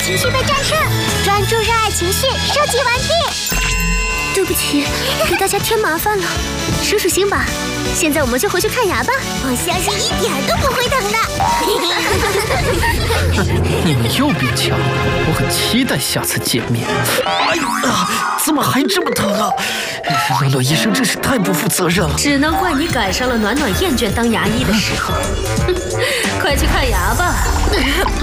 情绪被战胜，专注热爱情绪，收集完毕。 对不起，给大家添麻烦了。数数星吧，现在我们就回去看牙吧。 我相信一点都不会疼的。 你们又变强了，我很期待下次见面。哎呀，怎么还这么疼啊？暖暖医生真是太不负责任了。 只能怪你赶上了暖暖厌倦当牙医的时候。快去看牙吧。